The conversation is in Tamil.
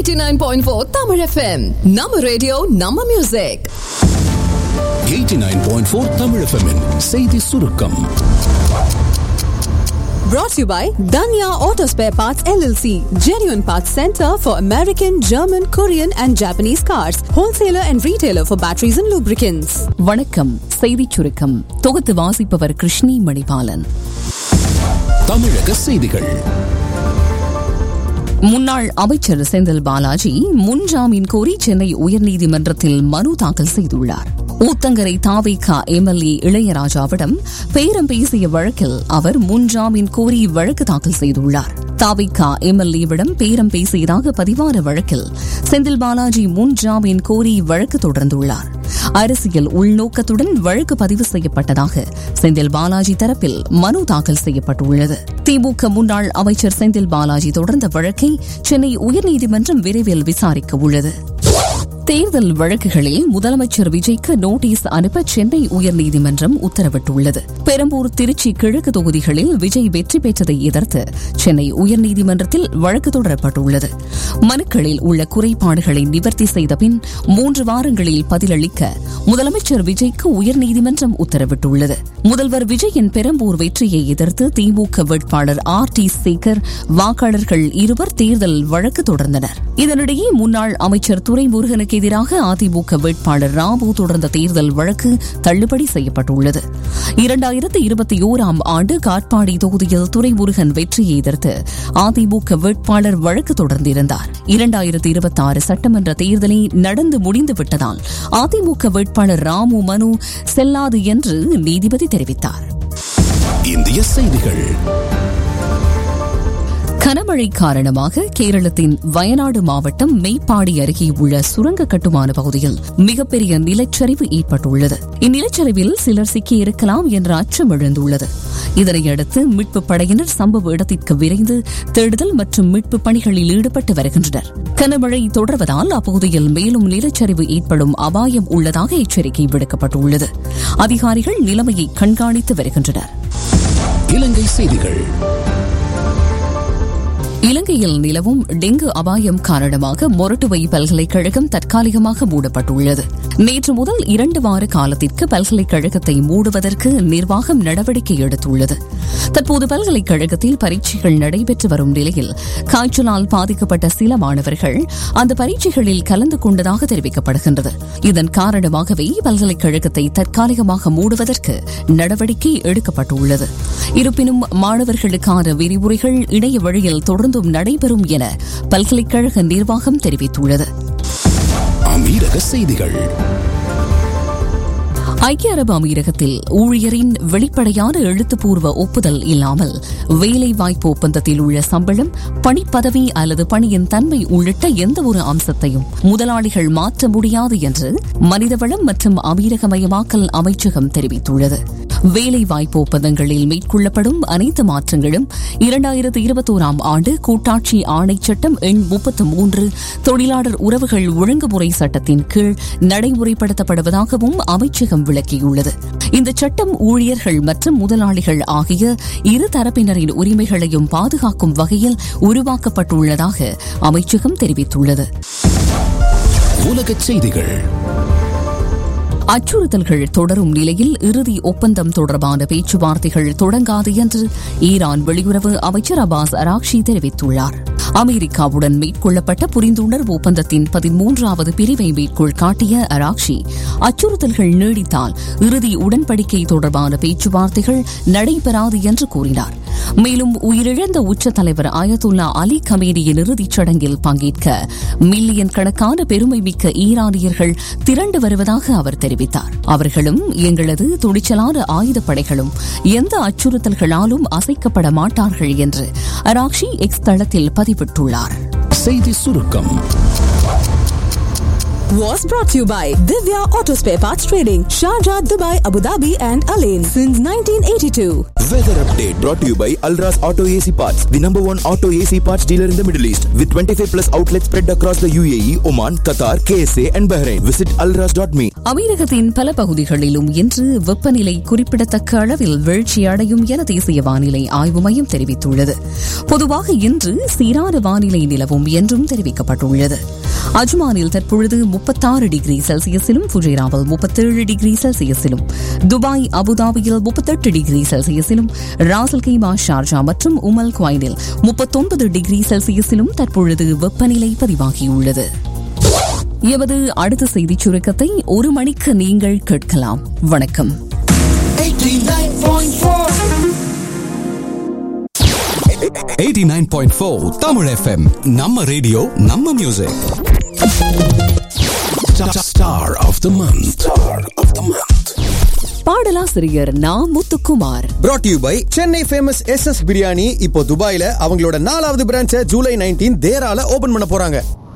89.4 Tamil FM. Nama radio, Nama music. 89.4 Tamil FM -in செய்தி சுருக்கம். Brought to you by Danya Auto Spare Parts LLC, genuine parts center for American, German, Korean and Japanese cars, wholesaler and retailer for batteries and lubricants. வணக்கம். செய்தி சுருக்கம் தொகுத்து வாசிப்பவர் கிருஷ்ணி மணிபாலன். தமிழக செய்திகள். முன்னாள் அமைச்சர் செந்தில் பாலாஜி முன்ஜாமீன் கோரி சென்னை உயர்நீதிமன்றத்தில் மனு தாக்கல் செய்துள்ளார். ஊத்தங்கரை தாவேகா எம்எல்ஏ இளையராஜாவிடம் பேரம் பேசிய வழக்கில் அவர் முன்ஜாமீன் கோரி வழக்கு தாக்கல் செய்துள்ளார். தாவேகா எம்எல்ஏவிடம் பேரம் பேசியதாக பதிவான வழக்கில் செந்தில் பாலாஜி முன்ஜாமீன் கோரி வழக்கு தொடர்ந்துள்ளார். அரசியல் உள்நோக்கத்துடன் வழக்கு பதிவு செய்யப்பட்டதாக செந்தில் பாலாஜி தரப்பில் மனு தாக்கல் செய்யப்பட்டுள்ளது. திமுக முன்னாள் அமைச்சர் செந்தில் பாலாஜி தொடர்ந்த வழக்கை சென்னை உயர்நீதிமன்றம் விரைவில் விசாரிக்க உள்ளது. தேர்தல் வழக்குகளில் முதலமைச்சர் விஜய்க்கு நோட்டீஸ் அனுப்ப சென்னை உயர்நீதிமன்றம் உத்தரவிட்டுள்ளது. பெரம்பூர், திருச்சி கிழக்கு தொகுதிகளில் விஜய் வெற்றி பெற்றதை எதிர்த்து சென்னை உயர்நீதிமன்றத்தில் வழக்கு தொடரப்பட்டுள்ளது. மனுக்களில் உள்ள குறைபாடுகளை நிவர்த்தி செய்த பின் 3 வாரங்களில் பதிலளிக்க முதலமைச்சர் விஜய்க்கு உயர்நீதிமன்றம் உத்தரவிட்டுள்ளது. முதல்வர் விஜயின் பெரம்பூர் வெற்றியை எதிர்த்து திமுக வேட்பாளர் RT சேகர் வாக்காளர்கள் இருவர் தேர்தல் வழக்கு தொடர்ந்தனர். இதனிடையே முன்னாள் அமைச்சர் துரைமுருகனுக்கு எதிராக அதிமுக வேட்பாளர் ராபு தொடர்ந்த தேர்தல் வழக்கு தள்ளுபடி செய்யப்பட்டுள்ளது. 2021ஆம் ஆண்டு காட்பாடி தொகுதியில் துரைமுருகன் வெற்றியை எதிர்த்து அதிமுக வேட்பாளர் வழக்கு தொடர்ந்திருந்தார். 2026 சட்டமன்ற தேர்தலை நடந்து முடிந்துவிட்டதால் அதிமுக வேட்பாளர் ராமு மனு செல்லாது என்று நீதிபதி தெரிவித்தார். இந்திய செய்திகள். கனமழை காரணமாக கேரளத்தின் வயநாடு மாவட்டம் மெய்ப்பாடி அருகே உள்ள சுரங்க கட்டுமான பகுதியில் மிகப்பெரிய நிலச்சரிவு ஏற்பட்டுள்ளது. இந்நிலச்சரிவில் சிலர் சிக்கியிருக்கலாம் என்ற அச்சம் எழுந்துள்ளது. இதனையடுத்து மீட்புப் படையினர் சம்பவ இடத்திற்கு விரைந்து தேடுதல் மற்றும் மீட்புப் பணிகளில் ஈடுபட்டு வருகின்றனர். கனமழை தொடர்வதால் அப்பகுதியில் மேலும் நிலச்சரிவு ஏற்படும் அபாயம் உள்ளதாக எச்சரிக்கை விடுக்கப்பட்டுள்ளது. அதிகாரிகள் நிலைமையை கண்காணித்து வருகின்றனர். இலங்கை செய்திகள். இலங்கையில் நிலவும் டெங்கு அபாயம் காரணமாக மொரட்டுவை பல்கலைக்கழகம் தற்காலிகமாக மூடப்பட்டுள்ளது. நேற்று முதல் 2 வார காலத்திற்கு பல்கலைக்கழகத்தை மூடுவதற்கு நிர்வாகம் நடவடிக்கை எடுத்துள்ளது. தற்போது பல்கலைக்கழகத்தில் பரீட்சைகள் நடைபெற்று வரும் நிலையில் காய்ச்சலால் பாதிக்கப்பட்ட சில மாணவர்கள் அந்த பரீட்சைகளில் கலந்து கொண்டதாக தெரிவிக்கப்படுகின்றது. இதன் காரணமாகவே பல்கலைக்கழகத்தை தற்காலிகமாக மூடுவதற்கு நடவடிக்கை எடுக்கப்பட்டுள்ளது. இருப்பினும் மாணவர்களுக்கான விரிவுரைகள் இணைய வழியில் தொடர்ந்தும் நடைபெறும் என பல்கலைக்கழக நிர்வாகம் தெரிவித்துள்ளது. அமீரக செய்திகள். ஐக்கிய அரபு அமீரகத்தில் ஊழியரின் வெளிப்படையான எழுத்துப்பூர்வ ஒப்புதல் இல்லாமல் வேலைவாய்ப்பு ஒப்பந்தத்தில் உள்ள சம்பளம், பணிப்பதவி அல்லது பணியின் தன்மை உள்ளிட்ட எந்தவொரு அம்சத்தையும் முதலாளிகள் மாற்ற முடியாது என்று மனிதவளம் மற்றும் அமீரகமயமாக்கல் அமைச்சகம் தெரிவித்துள்ளது. வேலைவாய்ப்பு ஒப்பந்தங்களில் மேற்கொள்ளப்படும் அனைத்து மாற்றங்களும் 2021ஆம் ஆண்டு கூட்டாட்சி ஆணை சட்டம் எண் 33 தொழிலாளர் உறவுகள் ஒழுங்குமுறை சட்டத்தின் கீழ் நடைமுறைப்படுத்தப்படுவதாகவும் அமைச்சகம் விளக்கியுள்ளது. இந்த சட்டம் ஊழியர்கள் மற்றும் முதலாளிகள் ஆகிய இரு தரப்பினரின் உரிமைகளையும் பாதுகாக்கும் வகையில் உருவாக்கப்பட்டுள்ளதாக அமைச்சகம் தெரிவித்துள்ளது. உலகச் செய்திகள். அச்சுறுத்தல்கள் தொடரும் நிலையில் இறுதி ஒப்பந்தம் தொடர்பான பேச்சுவார்த்தைகள் தொடங்காது என்று ஈரான் வெளியுறவு அமைச்சர் அப்பாஸ் அராக்ஷி தெரிவித்துள்ளார். அமெரிக்காவுடன் மேற்கொள்ளப்பட்ட புரிந்துணர்வு ஒப்பந்தத்தின் 13வது பிரிவை மேற்கோள் காட்டிய அராக்ஷி, அச்சுறுத்தல்கள் நீடித்தால் இறுதி உடன்படிக்கை தொடர்பான பேச்சுவார்த்தைகள் நடைபெறாது என்று கூறினார். மேலும் உயிரிழந்த உச்ச தலைவர் அயதுல்லா அலி கமேனியின் இறுதிச் சடங்கில் பங்கேற்க மில்லியன் கணக்கான பெருமைமிக்க ஈரானியர்கள் திரண்டு வருவதாக அவர் தெரிவித்தார். அவர்களும் எங்களது துணிச்சலான ஆயுதப்படைகளும் எந்த அச்சுறுத்தல்களாலும் அசைக்கப்பட மாட்டார்கள் என்று அராக்ஷி எக்ஸ் தளத்தில் பதிவிட்டுள்ளார். செய்தி சுருக்கம். was brought to you by Divya Auto Spare Parts Trading, Sharjah, Dubai, Abu Dhabi and Alain since 1982. Weather update brought to you by Alras Auto AC Parts, the number one auto AC parts dealer in the Middle East, with 25 plus outlets spread across the UAE, Oman, Qatar, KSA and Bahrain. Visit alras.me. அமீரகத்தின் பல பகுதிகளிலும் இன்று வெப்பநிலை குறிப்பிடத்தக்க அளவில் வீழ்ச்சியடையும் என தேசிய வானிலை ஆய்வு மையம் தெரிவித்துள்ளது. பொதுவாக இன்று சீரான வானிலை நிலவும் என்றும் தெரிவிக்கப்பட்டுள்ளது. அஜ்மானில் தற்பொழுது 36 டிகிரி செல்சியஸிலும், ஃபுஜைராவில் 37 டிகிரி செல்சியஸிலும், துபாய், அபுதாபியில் 38 டிகிரி செல்சியஸிலும், ராசல் கைமா, ஷார்ஜா மற்றும் உமல் குவைனில் 39 டிகிரி செல்சியஸிலும் தற்பொழுது வெப்பநிலை பதிவாகியுள்ளது. எமது அடுத்த செய்திச் சுருக்கத்தை 1 மணிக்கு நீங்கள் கேட்கலாம். வணக்கம். 89.4 தமிழ் FM, நம்ம ரேடியோ, நம்ம music. Star of the month. பாடலாசிரியர் நா. Muthukumar. brought to you by Chennai famous SS biryani இப்போ துபாயில அவங்களோட 4வது பிரான்ச்சை ஜூலை 19 தேரால ஓபன் பண்ண போறாங்க.